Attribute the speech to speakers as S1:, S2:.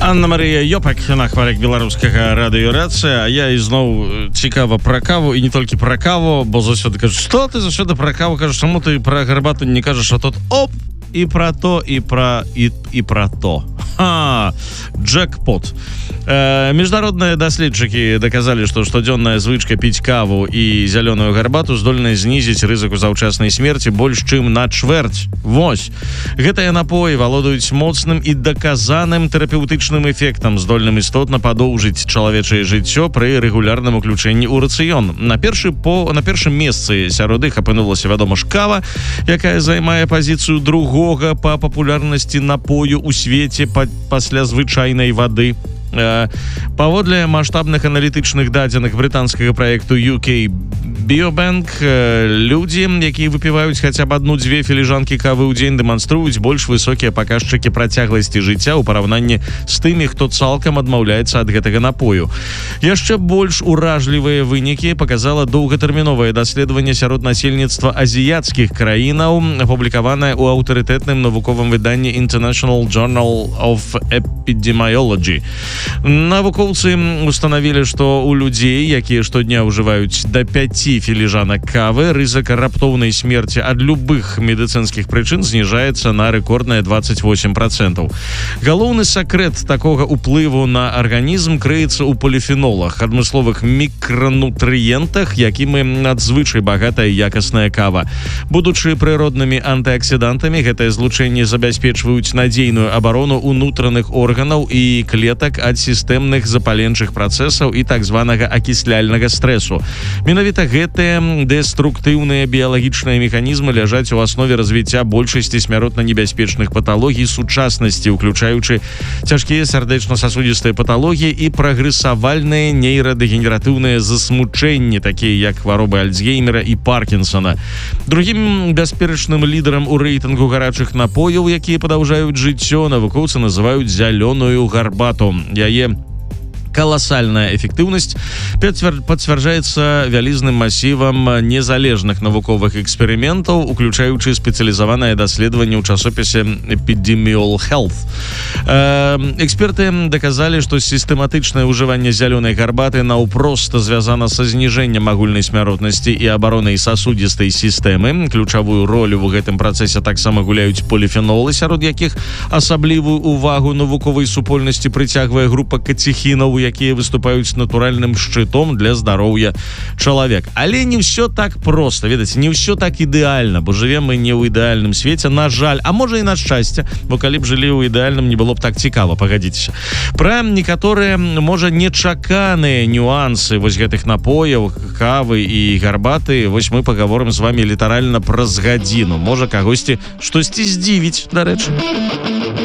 S1: Анна-Марія Ёпак на хвалях беларускага радыёрацыя, а я ізноў цікава пра каву, і не толькі пра каву, бо заўсёды кажу, што ты заўсёды пра каву кажаш, чаму ты пра гарбату не кажаш, а тут оп, і пра то, і пра то. Джекпот. Міжнародныя даследчыкі даказалі, што штодзённая звычка піць каву і зялёную гарбату здольная знізіць рызыку заўчаснай смерці больш чым на чвэрць. Вось. Гэтыя напоі валодаюць моцным і даказаным тэрапеўтычным эфектам, здольным істотна падоўжыць чалавечае жыццё пры рэгулярным уключэнні ў рацыён. На першым месцы сярод іх апынулася, вядома ж, кава, якая займае пазіцыю другога па папулярнасці напою ў свеце пасля звычайнай вады. Паводле маштабных аналітычных дадзеных брытанскага праекту UK Biobank, людзі, якія выпіваюць хаця б 1-2 філіжанкі кавы ў дзень, дэманструюць больш высокія паказчыкі працягласці жыцця ў параўнанні з тымі, хто цалкам адмаўляецца ад гэтага напою. Яшчэ больш уражлівыя вынікі паказала доўгатэрміновае даследаванне сярод насельніцтва азіяцкіх краінаў, апублікаванае ў аўтарытэтным навуковым выданні International Journal of Epidemiology. Навукоўцы установілі, што у людзей, якія штодня ўжываюць да 5 філіжанак кавы, рызык раптоўнай смерці ад любых медыцынскіх прычын зніжаецца на рэкордныя 28%. Галоўны сакрэт такога ўплыву на арганізм крыецца ў поліфенолах, адмысловых мікранутрыентах, якімі надзвычай багатая якасная кава. Будучы прыроднымі антыаксідантамі, гэтае злучэнне забяспечваюць надзейную абарону ўнутраных органаў і клетак ад сістэмных запаленчых працэсаў і так званага акісляльнага стрэсу. Менавіта гэтыя дэструктыўныя біялагічныя механізмы ляжаць у аснове развіцця большасці смяротна небяспечных паталогій сучаснасці, уключаючы цяжкія сардэчна-сасудзістыя паталогіі і прагрэсавальныя нейрадэгенератыўныя засмучэнні, такія як хваробы Альцгеймера і Паркінсона. Другім бясперечным лідарам у рэйтынгу гарачых напояў, якія падаўжаюць жыццё, навукоўцы называюць зялёную гарбату. Яе колоссальная эффективность подтверждается вялізным массивом незалежных навуковых экспериментов, уключаючи специализованное даследование ў часопісе Epidemiol Health. Эксперты доказали, что систематичное уживание зеленой гарбаты наўпрост звязано со снижением агульной смяротности и обороной сосудистой системы. Ключевую роль в гэтым процессе таксама гуляюць полифенолы, сярод якіх асаблівую увагу навуковай супольнасці прыцягвае група кацехінаў, якія выступаюць натуральным шчытом для здароўя чалавека. Але не ўсё так проста, ведаце, не ўсё так ідэальна, бо жывем мы не ў ідэальным свеце, на жаль, а можа і на шчасце, бо калі б жылі ў ідэальным, не было б так цікава, пагадзіцеся. Пра некаторыя, можа, нечаканыя нюансы вось гэтых напояў, кавы і гарбаты, вось мы пагаворым з вами літаральна праз гадзіну. Можа, кагосьці штосьці здзівіць, дарэчы.